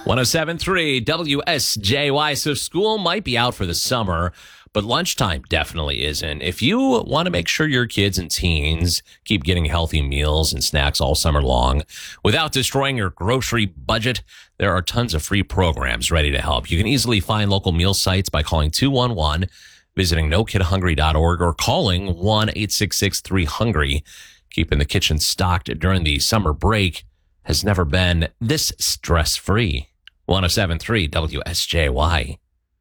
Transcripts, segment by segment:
107.3 WSJY. So school might be out for the summer, but lunchtime definitely isn't. If you want to make sure your kids and teens keep getting healthy meals and snacks all summer long without destroying your grocery budget, there are tons of free programs ready to help. You can easily find local meal sites by calling 211, visiting nokidhungry.org, or calling 1-866-3HUNGRY. Keeping the kitchen stocked during the summer break has never been this stress-free. 107.3 WSJY.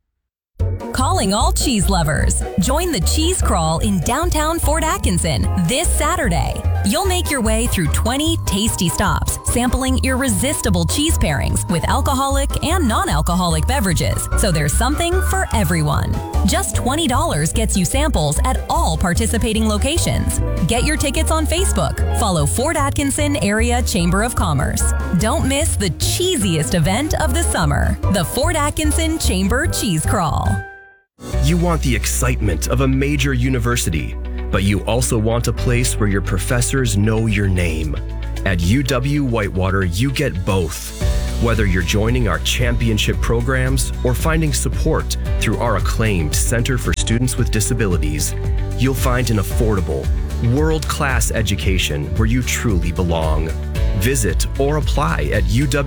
Calling all cheese lovers. Join the cheese crawl in downtown Fort Atkinson this Saturday. You'll make your way through 20 tasty stops, sampling irresistible cheese pairings with alcoholic and non-alcoholic beverages. So there's something for everyone. Just $20 gets you samples at all participating locations. Get your tickets on Facebook. Follow Fort Atkinson Area Chamber of Commerce. Don't miss the cheesiest event of the summer, the Fort Atkinson Chamber Cheese Crawl. You want the excitement of a major university, but you also want a place where your professors know your name. At UW-Whitewater, you get both. Whether you're joining our championship programs or finding support through our acclaimed Center for Students with Disabilities, you'll find an affordable, world-class education where you truly belong. Visit or apply at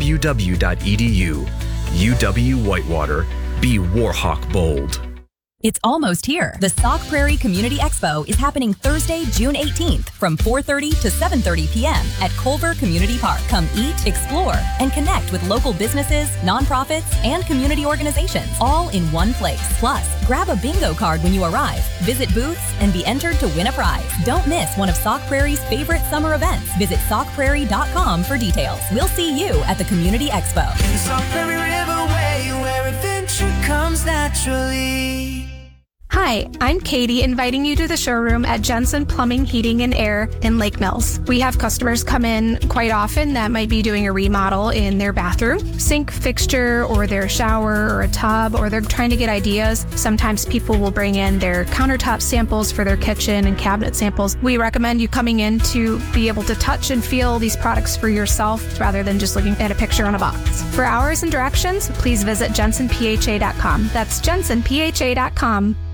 uww.edu. UW-Whitewater. Be Warhawk bold. It's almost here. The Sauk Prairie Community Expo is happening Thursday, June 18th from 4:30 to 7:30 p.m. at Culver Community Park. Come eat, explore, and connect with local businesses, nonprofits, and community organizations, all in one place. Plus, grab a bingo card when you arrive, visit booths, and be entered to win a prize. Don't miss one of Sauk Prairie's favorite summer events. Visit saukprairie.com for details. We'll see you at the Community Expo. The Sauk Prairie Riverway, where adventure comes naturally. Hi, I'm Katie, inviting you to the showroom at Jensen Plumbing, Heating, and Air in Lake Mills. We have customers come in quite often that might be doing a remodel in their bathroom, sink fixture, or their shower, or a tub, or they're trying to get ideas. Sometimes people will bring in their countertop samples for their kitchen and cabinet samples. We recommend you coming in to be able to touch and feel these products for yourself rather than just looking at a picture on a box. For hours and directions, please visit jensenpha.com. That's jensenpha.com.